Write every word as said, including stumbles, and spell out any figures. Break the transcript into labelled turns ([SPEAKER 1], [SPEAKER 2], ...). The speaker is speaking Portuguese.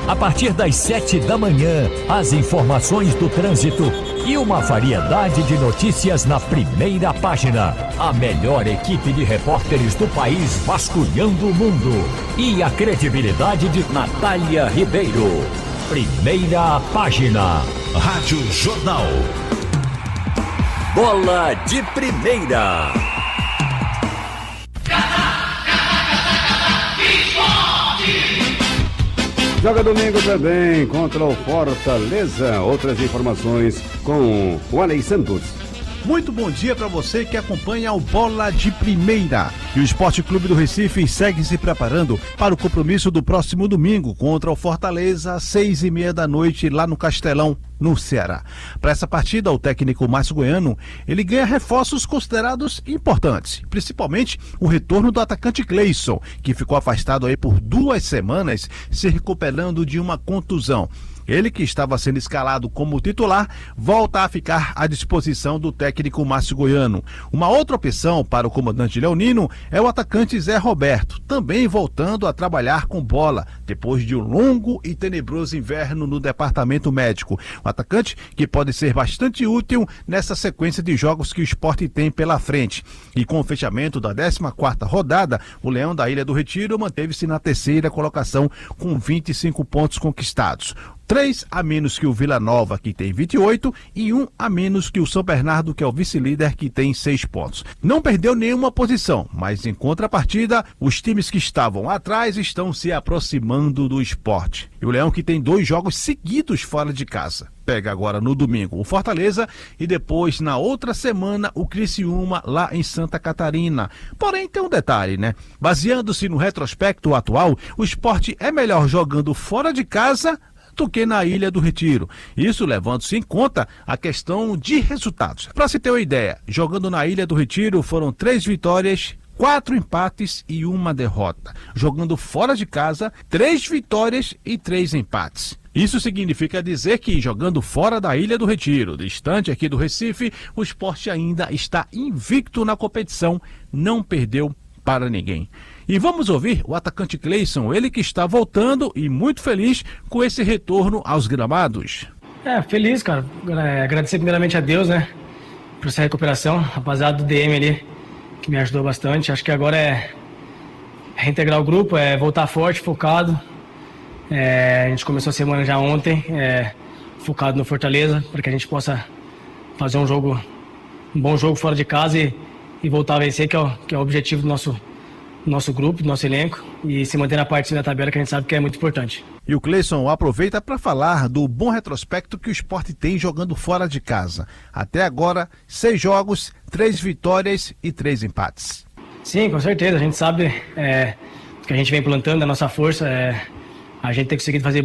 [SPEAKER 1] A partir das sete da manhã, as informações do trânsito e uma variedade de notícias na primeira página. A melhor equipe de repórteres do país vasculhando o mundo. E a credibilidade de Natália Ribeiro. Primeira página. Rádio Jornal. Bola de primeira.
[SPEAKER 2] Joga domingo também contra o Fortaleza. Outras informações com o Alei Santos.
[SPEAKER 3] Muito bom dia para você que acompanha o Bola de Primeira. E o Esporte Clube do Recife segue se preparando para o compromisso do próximo domingo contra o Fortaleza, às seis e meia da noite, lá no Castelão, no Ceará. Para essa partida, o técnico Márcio Goiano, ele ganha reforços considerados importantes, principalmente o retorno do atacante Cleison, que ficou afastado aí por duas semanas, se recuperando de uma contusão. Ele, que estava sendo escalado como titular, volta a ficar à disposição do técnico Márcio Goiano. Uma outra opção para o comandante leonino é o atacante Zé Roberto, também voltando a trabalhar com bola, depois de um longo e tenebroso inverno no departamento médico. Um atacante que pode ser bastante útil nessa sequência de jogos que o Sport tem pela frente. E com o fechamento da décima quarta rodada, o Leão da Ilha do Retiro manteve-se na terceira colocação com vinte e cinco pontos conquistados. Três a menos que o Vila Nova, que tem vinte e oito, e um a menos que o São Bernardo, que é o vice-líder, que tem seis pontos. Não perdeu nenhuma posição, mas em contrapartida, os times que estavam atrás estão se aproximando do Sport. E o Leão, que tem dois jogos seguidos fora de casa. Pega agora no domingo o Fortaleza e depois, na outra semana, o Criciúma lá em Santa Catarina. Porém, tem um detalhe, né? Baseando-se no retrospecto atual, o Sport é melhor jogando fora de casa do que na Ilha do Retiro. Isso levando-se em conta a questão de resultados. Para se ter uma ideia, jogando na Ilha do Retiro foram três vitórias, quatro empates e uma derrota. Jogando fora de casa, três vitórias e três empates. Isso significa dizer que, jogando fora da Ilha do Retiro, distante aqui do Recife, o Sport ainda está invicto na competição, não perdeu para ninguém. E vamos ouvir o atacante Cleison, ele que está voltando e muito feliz com esse retorno aos gramados.
[SPEAKER 4] É, feliz, cara. É, agradecer primeiramente a Deus, né, por essa recuperação. Rapaziada do D M ali, que me ajudou bastante. Acho que agora é reintegrar o grupo, é voltar forte, focado. É, a gente começou a semana já ontem, é, focado no Fortaleza, para que a gente possa fazer um jogo, um bom jogo fora de casa e, e voltar a vencer, que é o, que é o objetivo do nosso nosso grupo, do nosso elenco, e se manter na parte da tabela, que a gente sabe que é muito importante.
[SPEAKER 3] E o Cleison aproveita para falar do bom retrospecto que o Sport tem jogando fora de casa. Até agora, seis jogos, três vitórias e três empates.
[SPEAKER 4] Sim, com certeza. A gente sabe é, que a gente vem plantando, a nossa força, é, a gente tem conseguido fazer